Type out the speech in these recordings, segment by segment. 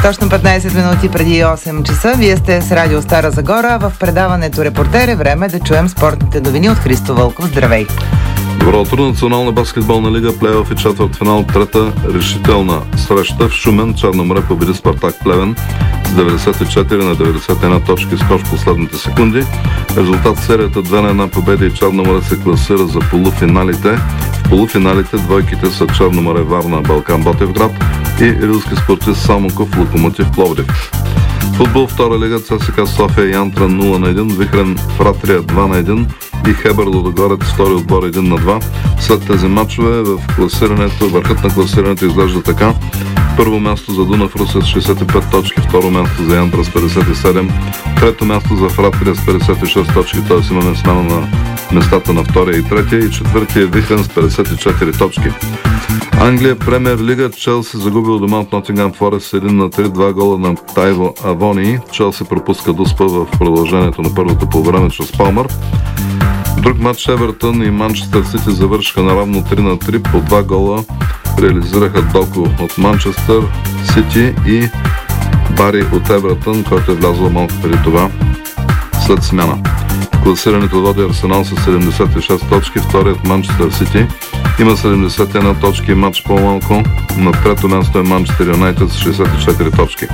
Точно 15 минути преди 8 часа. Вие сте с Радио Стара Загора. В предаването Репортер е време да чуем спортните новини от Христо Вълков. Здравей! Добро утро! Национална баскетболна лига, плейоф и четвъртфинал, трета решителна среща в Шумен. Черно море победи Спартак Плевен с 94 на 91 точки, скоро в последните секунди. Резултат серията 2-1 победа и Черно море се класира за полуфиналите. В полуфиналите двойките са Черно море, Варна, Балкан, Ботевград и рилски спортист Самоков, Локомотив Пловдив. Футбол, втора лига, ЦСКА София, Янтра 0-1, Вихрен Фратрия 2-1 и Хебър Лудогорец, втори отбор 1-2. След тези матчове в класирането, върхът на класирането изглежда така: първо място за Дунав Русе с 65 точки, второ място за Янтра с 57, трето място за Фратрия с 56 точки, т.е. имаме смяна на местата на втория и третия, и четвъртия Вихрен с 54 точки. Англия, Премиер лига, Челси загубил дома от Нотингъм Форест 1-3, 2 гола на Тайво Авони. Челси пропуска Дуспа в продължението на първото полувреме чрез Палмър. Друг матч, Евертън и Манчестър Сити завършиха наравно 3-3, по 2 гола реализираха Доку от Манчестър Сити и Бари от Евертън, който е влязъл малко преди това след смяна. Класирането води Арсенал с 76 точки, вторият Манчестър Сити има 71 точки и матч по-малко. На трето място е Манчестър Юнайтед с 64 точки.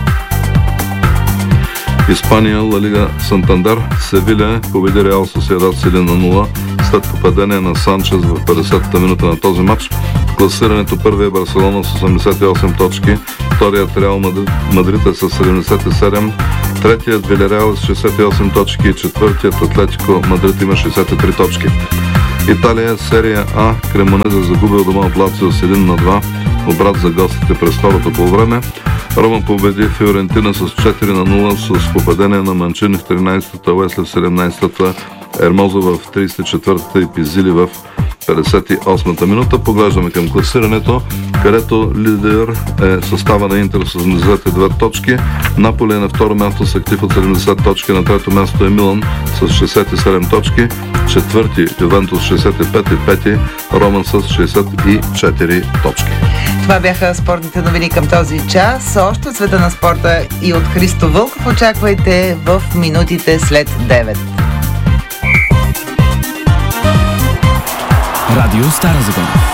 Испания, Ла Лига, Сантандер, Севиля победи Реал Сосиедад с 1-0 след попадение на Санчес в 50-та минута на този матч. В класирането първия е Барселона с 88 точки, вторият Реал Мадрид е с 77, третият Вилереал с 68 точки и четвъртият Атлетико Мадрид има 63 точки. Италия, серия А, Кремонезе загубил дома от Лацио с 1-2, обрат за гостите през второто полувреме. Рома победи Фиорентина с 4-0 с попадение на Манчини в 13-та, Уесли в 17-та, Ермозо в 34-та и Пизили в 58-та минута. Поглеждаме към класирането, където лидер е състава на Интер с 72 точки. Наполи е на второ място с актив от 70 точки, на трето място е Милан с 67 точки, четвърти Ювентус 65 и пети Роман с 64 точки. Това бяха спортните новини към този час. Още от света на спорта и от Христо Вълков очаквайте в минутите след 9. Радио Стара Загора.